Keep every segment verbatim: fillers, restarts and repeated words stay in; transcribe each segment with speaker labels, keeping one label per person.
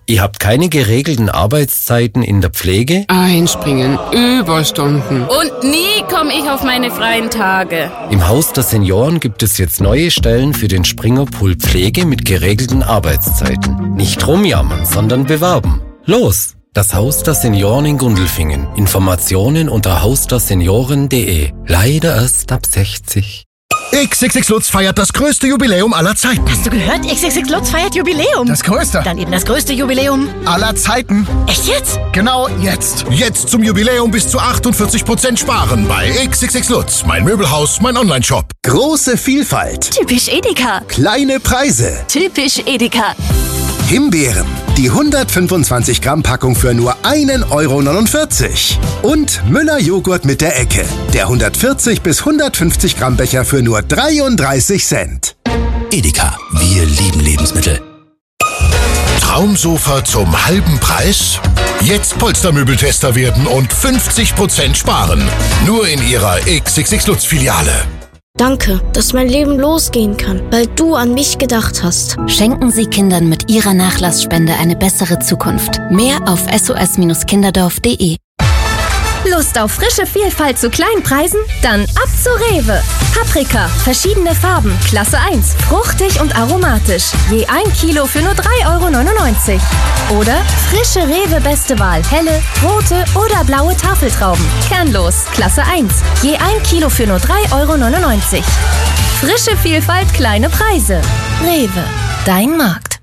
Speaker 1: Ihr habt keine geregelten Arbeitszeiten in der Pflege?
Speaker 2: Einspringen, Überstunden.
Speaker 3: Und nie komme ich auf meine freien Tage.
Speaker 1: Im Haus der Senioren gibt es jetzt neue Stellen für den Springer-Pool Pflege mit geregelten Arbeitszeiten. Nicht rumjammern, sondern bewerben. Los! Das Haus der Senioren in Gundelfingen. Informationen unter haus der senioren punkt de. Leider erst ab sechzig.
Speaker 4: X X X Lutz feiert das größte Jubiläum aller Zeiten.
Speaker 5: Hast du gehört? X X X Lutz feiert Jubiläum.
Speaker 4: Das größte.
Speaker 5: Dann eben das größte Jubiläum
Speaker 4: aller Zeiten.
Speaker 5: Echt jetzt?
Speaker 4: Genau jetzt. Jetzt zum Jubiläum bis zu achtundvierzig Prozent sparen bei X X X Lutz. Mein Möbelhaus, mein Onlineshop.
Speaker 6: Große Vielfalt.
Speaker 5: Typisch Edeka.
Speaker 6: Kleine Preise.
Speaker 5: Typisch Edeka.
Speaker 6: Himbeeren. Die hundertfünfundzwanzig Gramm Packung für nur ein Euro neunundvierzig. Und Müller Joghurt mit der Ecke. Der hundertvierzig bis hundertfünfzig Gramm Becher für nur dreiunddreißig Cent.
Speaker 7: Edeka. Wir lieben Lebensmittel.
Speaker 4: Traumsofa zum halben Preis? Jetzt Polstermöbeltester werden und fünfzig Prozent sparen. Nur in Ihrer X X X Lutz Filiale.
Speaker 8: Danke, dass mein Leben losgehen kann, weil du an mich gedacht hast.
Speaker 9: Schenken Sie Kindern mit Ihrer Nachlassspende eine bessere Zukunft. Mehr auf s o s kinderdorf punkt de.
Speaker 10: Lust auf frische Vielfalt zu kleinen Preisen? Dann ab zu Rewe. Paprika, verschiedene Farben, Klasse eins, fruchtig und aromatisch. Je ein Kilo für nur drei Euro neunundneunzig. Oder frische Rewe Beste Wahl, helle, rote oder blaue Tafeltrauben. Kernlos, Klasse eins. Je ein Kilo für nur drei Euro neunundneunzig. Frische Vielfalt, kleine Preise. Rewe, dein Markt.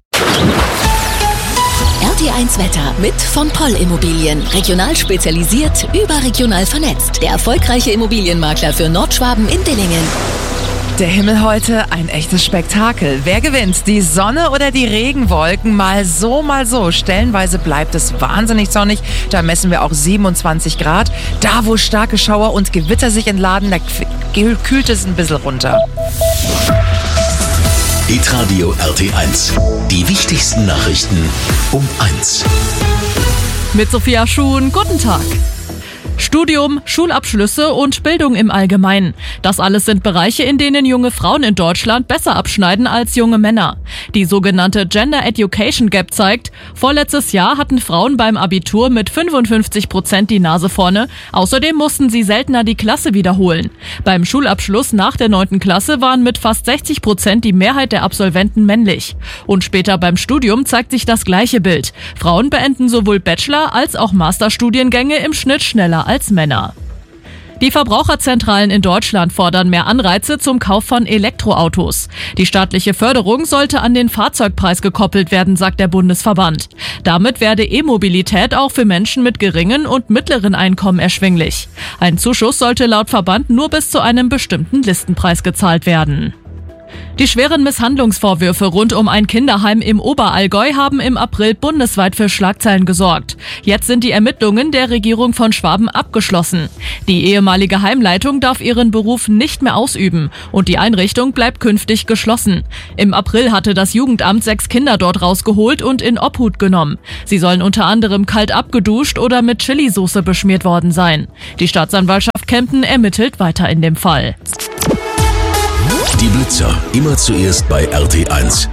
Speaker 11: R T eins Wetter mit von Poll Immobilien. Regional spezialisiert, überregional vernetzt. Der erfolgreiche Immobilienmakler für Nordschwaben in Dillingen.
Speaker 12: Der Himmel heute ein echtes Spektakel. Wer gewinnt? Die Sonne oder die Regenwolken? Mal so, mal so. Stellenweise bleibt es wahnsinnig sonnig. Da messen wir auch siebenundzwanzig Grad. Da, wo starke Schauer und Gewitter sich entladen, da kühlt es ein bisschen runter.
Speaker 7: Hitradio R T eins. Die wichtigsten Nachrichten um eins.
Speaker 13: Mit Sophia Schuhn, guten Tag. Studium, Schulabschlüsse und Bildung im Allgemeinen. Das alles sind Bereiche, in denen junge Frauen in Deutschland besser abschneiden als junge Männer. Die sogenannte Gender Education Gap zeigt, vorletztes Jahr hatten Frauen beim Abitur mit fünfundfünfzig Prozent die Nase vorne. Außerdem mussten sie seltener die Klasse wiederholen. Beim Schulabschluss nach der neunten Klasse waren mit fast sechzig Prozent die Mehrheit der Absolventen männlich. Und später beim Studium zeigt sich das gleiche Bild. Frauen beenden sowohl Bachelor- als auch Masterstudiengänge im Schnitt schneller als Männer. Die Verbraucherzentralen in Deutschland fordern mehr Anreize zum Kauf von Elektroautos. Die staatliche Förderung sollte an den Fahrzeugpreis gekoppelt werden, sagt der Bundesverband. Damit werde E-Mobilität auch für Menschen mit geringen und mittleren Einkommen erschwinglich. Ein Zuschuss sollte laut Verband nur bis zu einem bestimmten Listenpreis gezahlt werden. Die schweren Misshandlungsvorwürfe rund um ein Kinderheim im Oberallgäu haben im April bundesweit für Schlagzeilen gesorgt. Jetzt sind die Ermittlungen der Regierung von Schwaben abgeschlossen. Die ehemalige Heimleitung darf ihren Beruf nicht mehr ausüben und die Einrichtung bleibt künftig geschlossen. Im April hatte das Jugendamt sechs Kinder dort rausgeholt und in Obhut genommen. Sie sollen unter anderem kalt abgeduscht oder mit Chilisauce beschmiert worden sein. Die Staatsanwaltschaft Kempten ermittelt weiter in dem Fall.
Speaker 7: Die Blitzer, immer zuerst bei R T eins.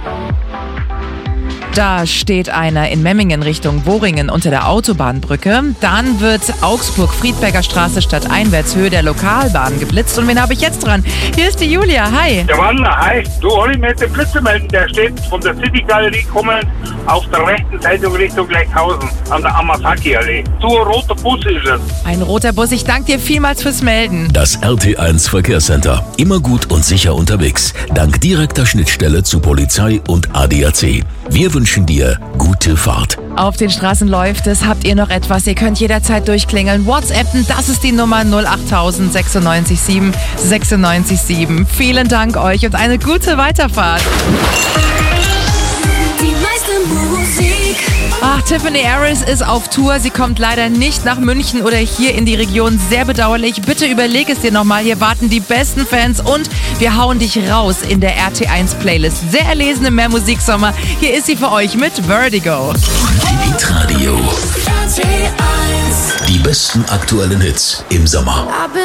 Speaker 12: Da steht einer in Memmingen Richtung Woringen unter der Autobahnbrücke. Dann wird Augsburg-Friedberger Straße statt Einwärtshöhe der Lokalbahn geblitzt. Und wen habe ich jetzt dran? Hier ist die Julia. Hi.
Speaker 14: Der Wander, hi. Du, Olli, mir den Blitzer melden. Der steht von der City-Galerie kommend auf der rechten Seite Richtung Gleichhausen an der Amasaki-Allee. So ein roter Bus ist es.
Speaker 12: Ein roter Bus. Ich danke dir vielmals fürs Melden.
Speaker 7: Das R T eins Verkehrscenter. Immer gut und sicher unterwegs. Dank direkter Schnittstelle zu Polizei und A D A C. Wir wünschen dir gute Fahrt.
Speaker 12: Auf den Straßen läuft es. Habt ihr noch etwas? Ihr könnt jederzeit durchklingeln. WhatsAppen, das ist die Nummer null acht tausend sechsundneunzig sieben sechsundneunzig sieben. Vielen Dank euch und eine gute Weiterfahrt.
Speaker 11: Die meiste Musik.
Speaker 12: Ach, Tiffany Harris ist auf Tour. Sie kommt leider nicht nach München oder hier in die Region. Sehr bedauerlich. Bitte überleg es dir nochmal. Hier warten die besten Fans und wir hauen dich raus in der R T eins Playlist. Sehr erlesene Mehr Musiksommer. Hier ist sie für euch mit Vertigo.
Speaker 7: Hitradio. Die besten aktuellen Hits im Sommer.